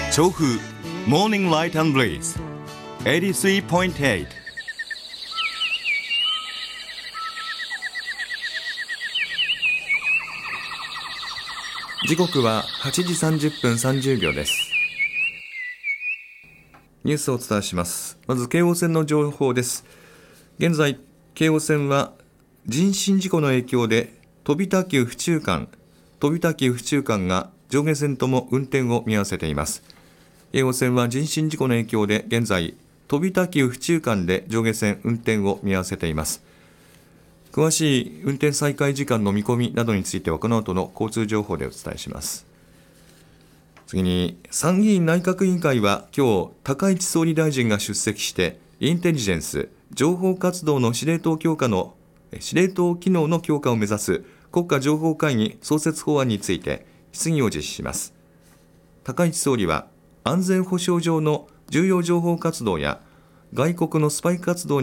調布 Morning Light and Breeze 83.8。 時刻は8時30分30秒です。ニュースをお伝えします。まず京王線の情報です。現在京王線は人身事故の影響で飛田急府中間が上下線とも運転を見合わせています。京王線は人身事故の影響で現在飛田急府中間で上下線運転を見合わせています。詳しい運転再開時間の見込みなどについてはこの後の交通情報でお伝えします。次に参議院内閣委員会は今日高市総理大臣が出席してインテリジェンス情報活動の司令塔機能の強化を目指す国家情報会議創設法案について質疑を実施します。高市総理は安全保障上の重要情報活動や外国のスパイ活動に